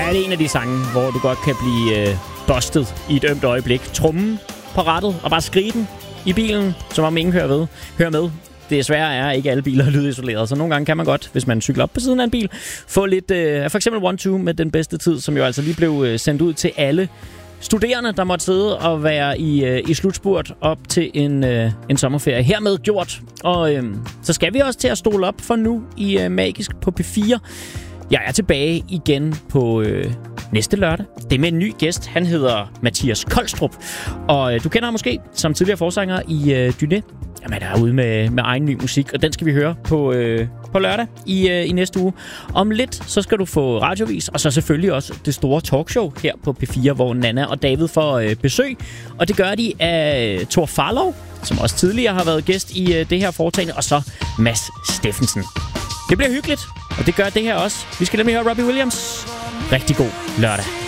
er det en af de sange, hvor du godt kan blive busted i et ømt øjeblik. Trummen på rattet og bare skrige den i bilen, som om ingen hører med. Desværre er ikke alle biler lydisoleret, så nogle gange kan man godt, hvis man cykler op på siden af en bil, få lidt for eksempel 1-2 med den bedste tid, som jo altså lige blev sendt ud til alle studerende, der måtte sidde og være i slutspurt op til en sommerferie. Hermed gjort. Og så skal vi også til at stole op for nu i Magisk på P4. Jeg er tilbage igen på næste lørdag. Det er med en ny gæst. Han hedder Mathias Kolstrup. Og du kender ham måske som tidligere forsanger i Dyné. Jamen, der er ude med egen ny musik, og den skal vi høre på lørdag i næste uge. Om lidt, så skal du få radiovis, og så selvfølgelig også det store talkshow her på P4, hvor Nana og David får besøg. Og det gør de af Thor Farlov, som også tidligere har været gæst i det her foretagende, og så Mads Steffensen. Det bliver hyggeligt, og det gør det her også. Vi skal nemlig høre Robbie Williams. Rigtig god lørdag.